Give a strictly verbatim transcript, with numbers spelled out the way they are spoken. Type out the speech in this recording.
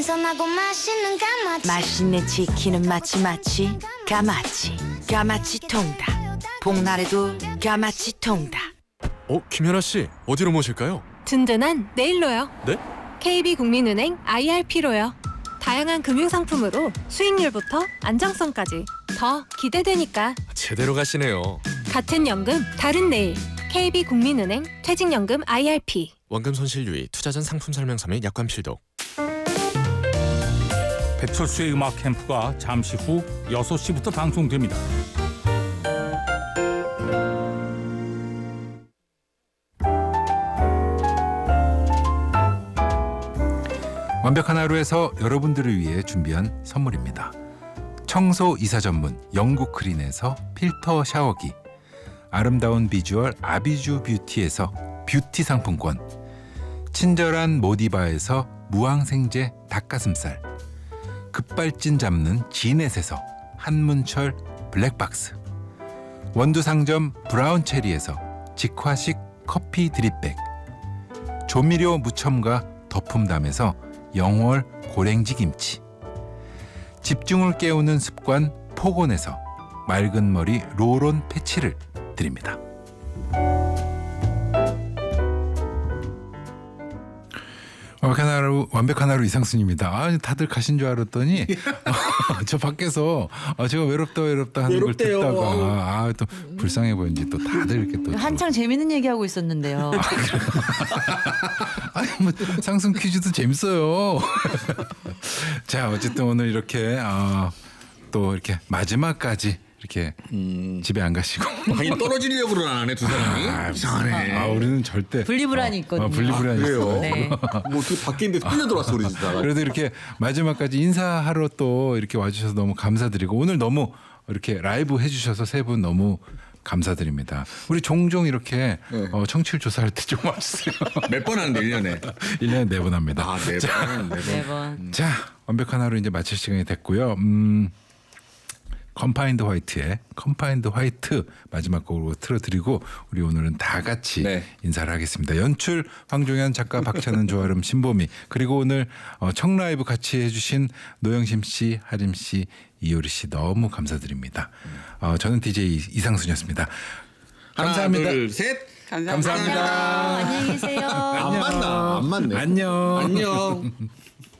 신선하고 맛있는 까마치. 맛있는 치킨은 마치 마치 까마치. 까마치 통닭. 복날에도 까마치 통닭. 어, 김연아 씨 어디로 모실까요? 든든한 내일로요. 네? 케이비국민은행 아이알피로요. 다양한 금융상품으로 수익률부터 안정성까지 더 기대되니까. 제대로 가시네요. 같은 연금 다른 내일. 케이비국민은행 퇴직연금 아이알피. 원금 손실 유의, 투자 전 상품 설명서 및 약관 필독. 배철수의 음악 캠프가 잠시 후 여섯 시부터 방송됩니다. 완벽한 하루에서 여러분들을 위해 준비한 선물입니다. 청소 이사 전문 영국 크린에서 필터 샤워기, 아름다운 비주얼 아비주 뷰티에서 뷰티 상품권, 친절한 모디바에서 무항생제 닭가슴살, 급발진 잡는 지넷에서 한문철 블랙박스, 원두 상점 브라운 체리에서 직화식 커피 드립백, 조미료 무첨가 덕품담에서 영월 고랭지 김치, 집중을 깨우는 습관 포곤에서 맑은 머리 롤온 패치를 드립니다. 완벽한 하루, 완벽한 하루 이상순입니다. 아, 다들 가신 줄 알았더니 어, 저 밖에서 어, 제가 외롭다 외롭다 하는 외롭대요. 걸 듣다가 아, 또 불쌍해 보이는지 또 다들 이렇게 또 한창 또. 재밌는 얘기하고 있었는데요. 아, 아니 뭐 상순 퀴즈도 재밌어요. 자, 어쨌든 오늘 이렇게 어, 또 이렇게 마지막까지 이렇게 음... 집에 안 가시고 아니 떨어지려고 그러네 두 사람이. 아, 이상하네. 아, 우리는 절대 분리불안이 있거든요. 어, 분리불안이 아, 있어요. 네. 뭐 어떻게 밖에 있는데 끌려 들어왔어 우리 진짜. 그래도 이렇게 마지막까지 인사하러 또 이렇게 와주셔서 너무 감사드리고 오늘 너무 이렇게 라이브 해주셔서 세 분 너무 감사드립니다. 우리 종종 이렇게 네. 어, 청취율 조사할 때 좀 와주세요. 몇 번 하는데 일 년에? 일 년에 네 번 합니다. 아, 네 번. 네 번. 네 번. 자, 완벽한 하루 이제 마칠 시간이 됐고요. 음, 컴파인드 화이트의 컴파인드 화이트 마지막 곡으로 틀어드리고 우리 오늘은 다 같이 네. 인사를 하겠습니다. 연출 황종현 작가, 박찬은, 조아름, 신보미, 그리고 오늘 어, 청라이브 같이 해주신 노영심 씨, 하림 씨, 이효리 씨 너무 감사드립니다. 어, 저는 디제이 이상순이었습니다. 감사합니다. 하나, 둘, 셋. 감사합니다. 감사합니다. 안녕히 계세요. 안 맞나? 안 맞네. 안녕. 안녕.